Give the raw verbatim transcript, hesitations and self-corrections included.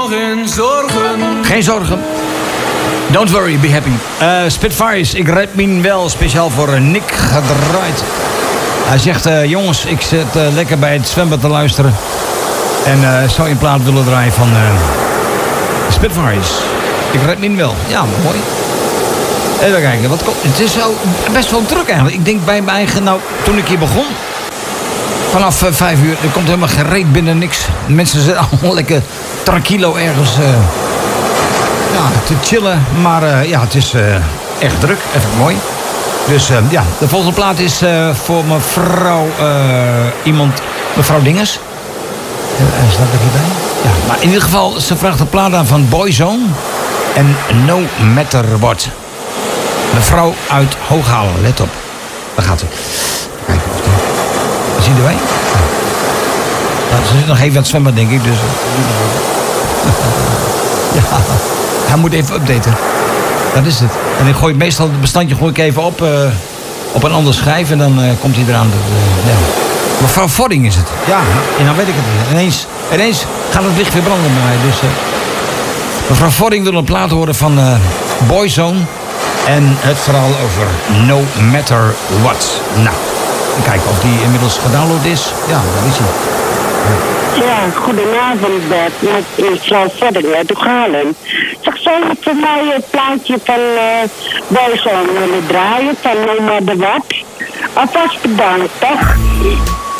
geen zorgen. Geen zorgen. Don't worry, be happy. Uh, Spitfires, ik red me wel speciaal voor uh, Nick gedraaid. Hij zegt, uh, jongens, ik zit uh, lekker bij het zwembad te luisteren. En uh, zou je een plaat willen draaien van uh, Spitfires. Ik red me wel. Ja, mooi. Even kijken, wat komt. Het is zo best wel druk eigenlijk. Ik denk bij mijn eigen, nou, toen ik hier begon, vanaf uh, vijf uur, er komt helemaal geen reet binnen, niks. Mensen zitten allemaal lekker tranquilo ergens uh, ja, te chillen. Maar uh, ja, het is uh, echt druk, even mooi. Dus uh, ja, de volgende plaat is uh, voor mevrouw, uh, iemand, mevrouw Dinges. Uh, staat er hierbij? Ja, maar in ieder geval, ze vraagt een plaat aan van Boyzone en No Matter What. Mevrouw uit Hooghalen, let op. Daar gaat ze. Kijk, is hij erbij? Nou, ze zit nog even aan het zwemmen, denk ik. Dus. Ja, hij moet even updaten. Dat is het. En ik gooi meestal het bestandje gooi ik even op, uh, op een andere schijf en dan uh, komt hij eraan. Uh, ja. Mevrouw Vodding is het. Ja, en dan weet ik het niet. Ineens, ineens gaat het licht weer branden bij mij. Dus, uh, mevrouw Vodding wil een plaat horen van uh, Boyzone. En het verhaal over No Matter What. Nou, kijken of die inmiddels gedownload is. Ja, dat is hij. Ja, goedenavond Bert, met mevrouw Vodding uit Oegalen. Zeg, zou je voor mij het plaatje van uh, Boyzone willen draaien, van No Matter What? Alvast bedankt, toch?